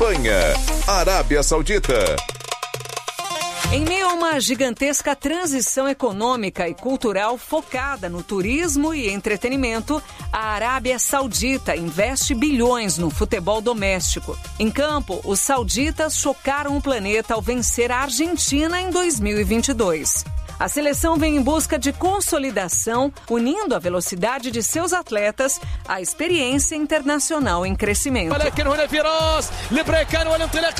Espanha, Arábia Saudita. Em meio a uma gigantesca transição econômica e cultural focada no turismo e entretenimento, a Arábia Saudita investe bilhões no futebol doméstico. Em campo, os sauditas chocaram o planeta ao vencer a Argentina em 2022. A seleção vem em busca de consolidação, unindo a velocidade de seus atletas à experiência internacional em crescimento.